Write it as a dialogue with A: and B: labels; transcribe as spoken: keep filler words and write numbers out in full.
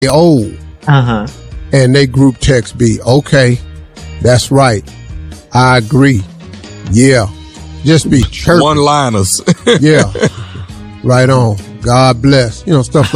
A: old.
B: Uh-huh.
A: And they group text be, okay, that's right. I agree. Yeah. Just be chirping.
C: One-liners.
A: Yeah. Right on. God bless. You know, stuff like